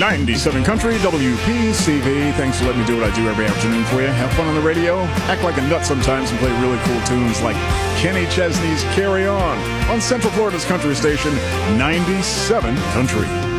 97 Country, WPCV. Thanks for letting me do what I do every afternoon for you. Have fun on the radio, act like a nut sometimes, and play really cool tunes like Kenny Chesney's Carry On Central Florida's country station, 97 Country.